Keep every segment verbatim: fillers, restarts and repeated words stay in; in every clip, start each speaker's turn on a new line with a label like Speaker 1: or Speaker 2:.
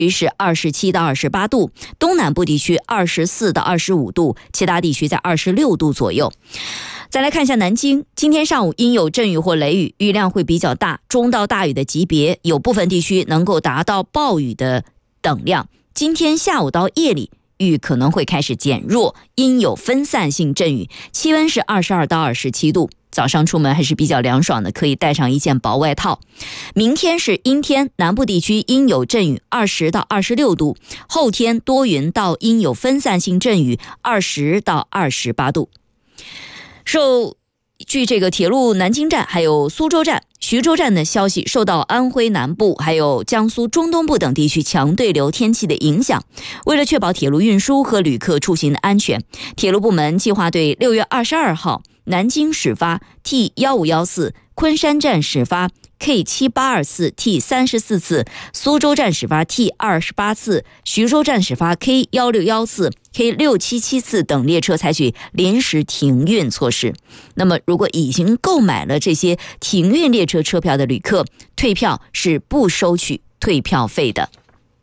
Speaker 1: 于是二十七到二十八度，东南部地区二十四到二十五度，其他地区在二十六度左右。再来看一下南京，今天上午阴有阵雨或雷雨，雨量会比较大，中到大雨的级别，有部分地区能够达到暴雨的等量。今天下午到夜里，雨可能会开始减弱，阴有分散性阵雨，气温是二十二到二十七度。早上出门还是比较凉爽的，可以带上一件薄外套。明天是阴天，南部地区阴有阵雨，二十到二十六度。后天多云到阴有分散性阵雨，二十到二十八度。受据这个铁路南京站还有苏州站、徐州站的消息，受到安徽南部还有江苏中东部等地区强对流天气的影响，为了确保铁路运输和旅客出行的安全，铁路部门计划对六月二十二号南京始发 T 一五一四，昆山站始发 K 七八二四 T 三十四次，苏州站始发 T 二十八次，徐州站始发 K 一六一四、K 六七七次等列车采取临时停运措施。那么如果已经购买了这些停运列车车票的旅客，退票是不收取退票费的。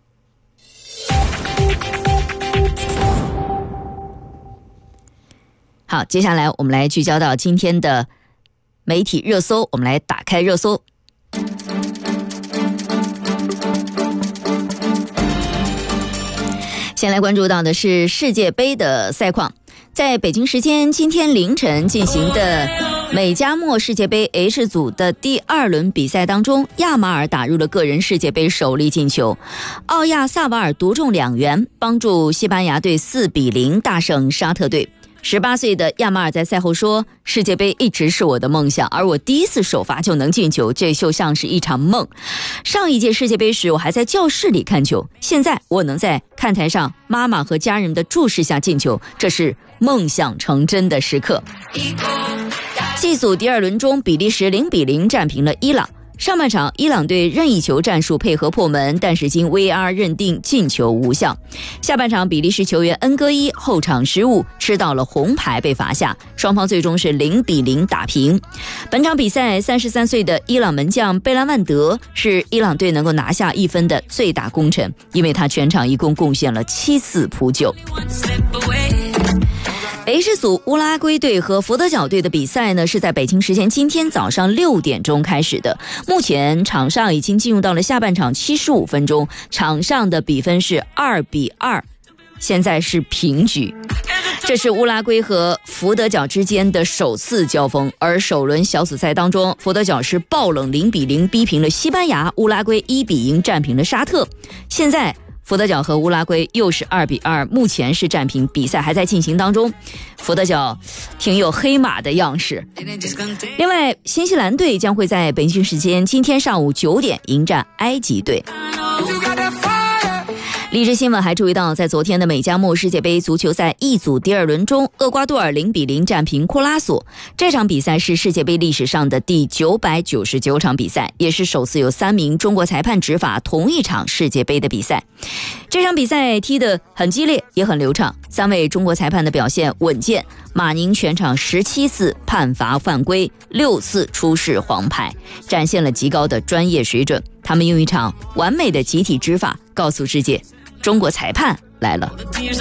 Speaker 1: 好，接下来我们来聚焦到今天的媒体热搜，我们来打开热搜。先来关注到的是世界杯的赛况，在北京时间今天凌晨进行的美加墨世界杯 H 组的第二轮比赛当中，亚马尔打入了个人世界杯首粒进球，奥亚萨瓦尔独中两元，帮助西班牙队四比零大胜沙特队。十八岁的亚马尔在赛后说，世界杯一直是我的梦想，而我第一次首发就能进球，这就像是一场梦。上一届世界杯时我还在教室里看球，现在我能在看台上妈妈和家人的注视下进球，这是梦想成真的时刻。G 组第二轮中，比利时零比零战平了伊朗。上半场伊朗队任意球战术配合破门，但是经 V R 认定进球无效。下半场比利时球员恩戈伊后场失误吃到了红牌被罚下，双方最终是零比零打平。本场比赛三十三岁的伊朗门将贝拉万德是伊朗队能够拿下一分的最大功臣，因为他全场一共贡献了七次扑救。H 组乌拉圭队和佛得角队的比赛呢，是在北京时间今天早上六点钟开始的。目前场上已经进入到了下半场七十五分钟，场上的比分是二比二，现在是平局。这是乌拉圭和佛得角之间的首次交锋，而首轮小组赛当中，佛得角是爆冷零比零逼平了西班牙，乌拉圭一比零战平了沙特。现在佛得角和乌拉圭又是二比二，目前是战平，比赛还在进行当中。佛得角挺有黑马的样式。另外，新西兰队将会在北京时间今天上午九点迎战埃及队。荔枝新闻还注意到，在昨天的美加墨世界杯足球赛 E 组第二轮中，厄瓜多尔零比零战平库拉索。这场比赛是世界杯历史上的第九百九十九场比赛，也是首次有三名中国裁判执法同一场世界杯的比赛。这场比赛踢得很激烈，也很流畅，三位中国裁判的表现稳健。马宁全场十七次判罚犯规，六次出示黄牌，展现了极高的专业水准。他们用一场完美的集体执法告诉世界，中国裁判来了。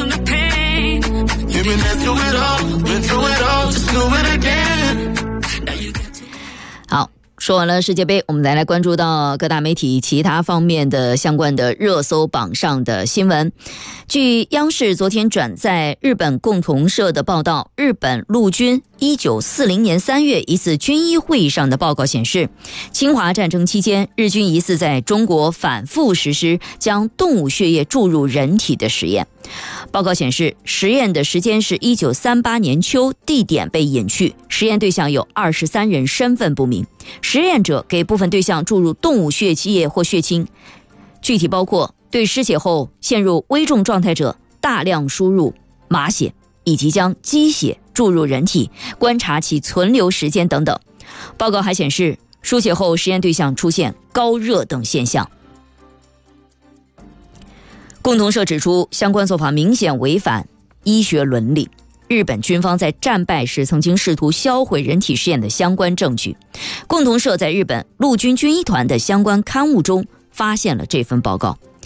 Speaker 1: 好，说完了世界杯，我们再来关注到各大媒体其他方面的相关的热搜榜上的新闻。据央视昨天转载日本共同社的报道，日本陆军一九四零年三月一次军医会议上的报告显示，侵华战争期间，日军疑似在中国反复实施将动物血液注入人体的实验。报告显示，实验的时间是一九三八年秋，地点被隐去，实验对象有二十三人，身份不明。实验者给部分对象注入动物血液或血清，具体包括对失血后陷入危重状态者大量输入马血，以及将鸡血注入人体，观察其存留时间等等。报告还显示，输血后实验对象出现高热等现象。共同社指出，相关做法明显违反医学伦理。日本军方在战败时曾经试图销毁人体实验的相关证据。共同社在日本陆军军医团的相关刊物中发现了这份报告。